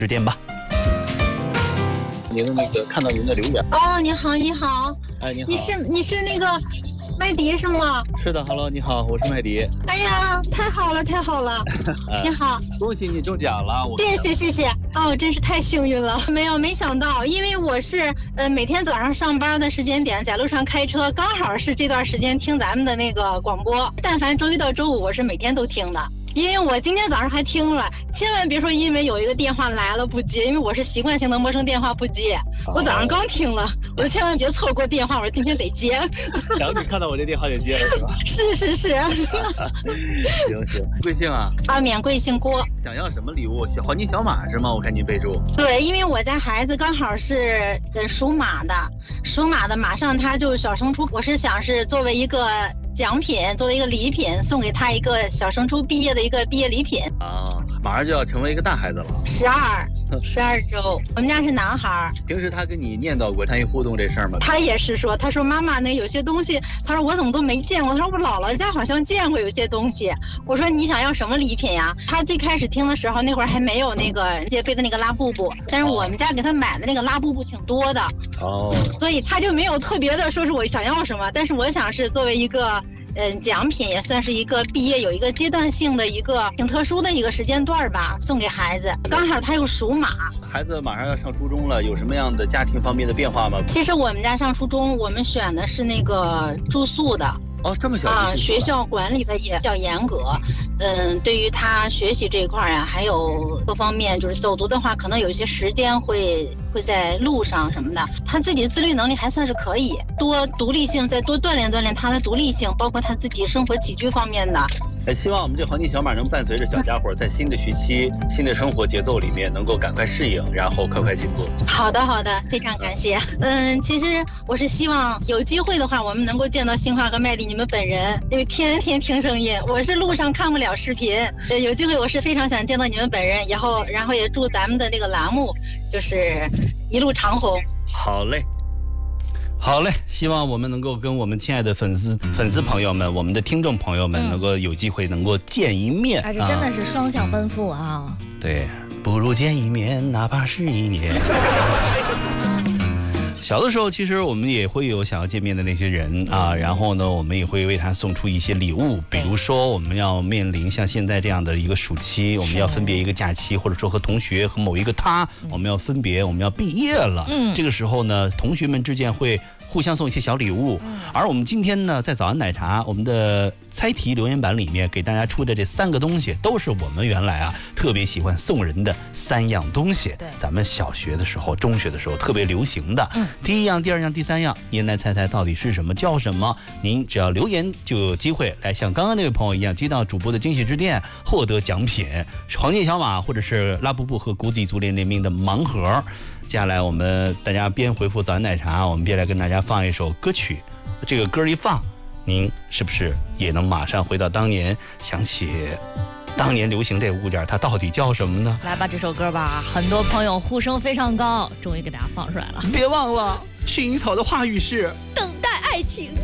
致电吧。 您的那个看到您的留言。 哦，你好，你好。 哎，你好。 你是那个麦迪是吗？ 是的 ，Hello， 你好，我是麦迪。 哎呀，太好了，太好了。你好， 恭喜你中奖了！ 谢谢。哦，真是太幸运了。没想到，因为我是每天早上上班的时间点，在路上开车，刚好是这段时间听咱们的那个广播。但凡周一到周五，我是每天都听的。因为我今天早上还听了，千万别说因为有一个电话来了不接，因为我是习惯性的陌生电话不接。我早上刚听了，我说千万别错过电话，我说今天得接。 然后你看到我这电话就接了是吧？ 是。 行，贵姓啊？ 免贵姓郭。 想要什么礼物？黄金小马是吗？我看您备注。 对，因为我家孩子刚好是属马的，马上他就小升初，我是想是作为一个奖品，作为一个礼品，送给他一个小升初毕业的一个毕业礼品。 马上就要成为一个大孩子了。12周， 我们家是男孩。 平时他跟你念叨过参与互动这事儿吗？ 他也是说，他说妈妈，那有些东西，他说我怎么都没见过。他说我姥姥家好像见过有些东西。我说你想要什么礼品呀？他最开始听的时候，那会儿还没有那个世界杯的那个拉布布，但是我们家给他买的那个拉布布挺多的。所以他就没有特别的说是我想要什么，但是我想是作为一个奖品，也算是一个毕业有一个阶段性的一个挺特殊的一个时间段吧，送给孩子。刚好他又属马。 孩子马上要上初中了，有什么样的家庭方面的变化吗？ 其实我们家上初中，我们选的是那个住宿的。 这么小学校管理的也比较严格。对于他学习这一块呀，还有各方面，就是走读的话，可能有一些时间会在路上什么的。他自己的自律能力还算是可以，多独立性，再多锻炼他的独立性，包括他自己生活起居方面的。 希望我们这黄金小马能伴随着小家伙在新的学期、新的生活节奏里面能够赶快适应，然后快进步。 好的，非常感谢。其实我是希望有机会的话，我们能够见到新华和麦迪你们本人，因为天天听声音，我是路上看不了视频。有机会我是非常想见到你们本人，然后也祝咱们的这个栏目就是一路长红。 好嘞，希望我们能够跟我们亲爱的粉丝朋友们，我们的听众朋友们能够有机会能够见一面。 这真的是双向奔赴啊！ 对，不如见一面，哪怕是1年。小的时候，其实我们也会有想要见面的那些人啊，然后呢，我们也会为他送出一些礼物，比如说我们要面临像现在这样的一个暑期，我们要分别一个假期，或者说和同学和某一个我们要分别，我们要毕业了。这个时候呢，同学们之间会互相送一些小礼物。而我们今天呢，在早安奶茶我们的猜题留言板里面给大家出的这3个东西，都是我们原来特别喜欢送人的3样东西。咱们小学的时候、中学的时候特别流行的。第1样、第2样、第3样，您来猜猜到底是什么，叫什么？您只要留言就有机会来像刚刚那位朋友一样，接到主播的惊喜致电，获得奖品黄金小马或者是拉布布和古籍足联联名的盲盒。接下来我们大家边回复早安奶茶，我们边来跟大家放一首歌曲。这个歌一放，您是不是也能马上回到当年，想起当年流行这物件它到底叫什么呢？ 来吧，这首歌吧，很多朋友呼声非常高，终于给大家放出来了。 别忘了，薰衣草的话语是等待爱情。